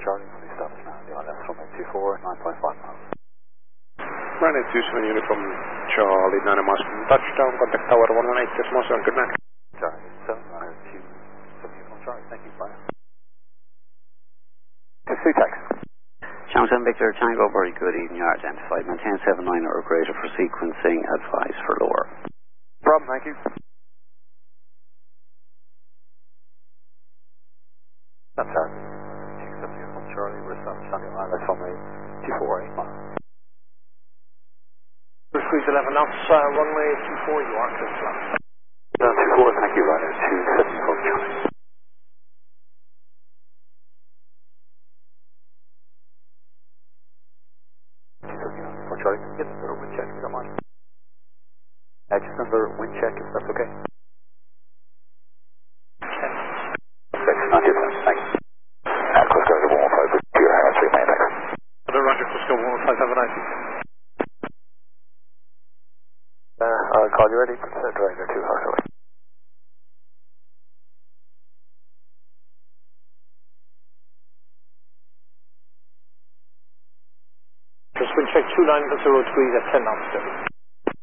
Charlie, please stop us now. The ILS from 24, 9.5 miles. Runway 27 uniform Charlie, 9 miles from touchdown, contact tower 118.7, good night. Charlie, 7, runway 27 uniform Charlie, thank you, bye. 2 taxi. Channel 7 Victor Tango, very good evening, you are identified. Maintain 79 or greater for sequencing, advice for lower. Problem, thank you. That's our 27 uniform Charlie, we're standing ILS from 24, 8 miles. Squeeze 11 knots, runway 24, you are clear to land. 24, thank you, runway 27 uniform Charlie. Charlie, can you get another wind check if you don't mind? Just another wind check if that's okay. Not yet, thanks. Coast Guard 115, to your hands, remain there. Roger, Coast Guard 115, have a nice evening. I'll call you ready, Director 2, House. Just wind check 29 degrees at 10 knots.